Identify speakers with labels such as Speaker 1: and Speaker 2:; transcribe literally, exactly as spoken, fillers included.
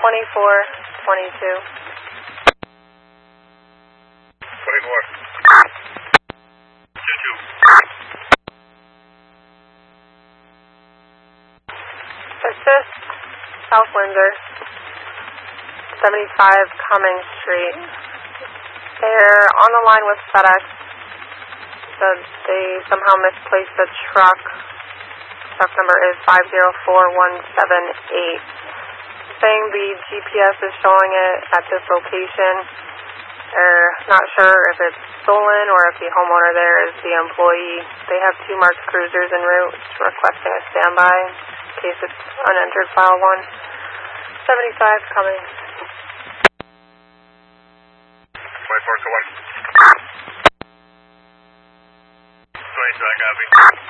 Speaker 1: twenty-four twenty-two.
Speaker 2: twenty-four. two two.
Speaker 1: Assist South Windsor, seventy-five Cummings Street. They're on the line with FedEx. So they somehow misplaced the truck. Truck number is five zero four one seven eight. Saying the G P S is showing it at this location. They're not sure if it's stolen or if the homeowner there is the employee. They have two marked cruisers en route requesting a standby in case it's unentered file one. seventy-five Cummings.
Speaker 2: twenty-four to one. twenty-two, I copy.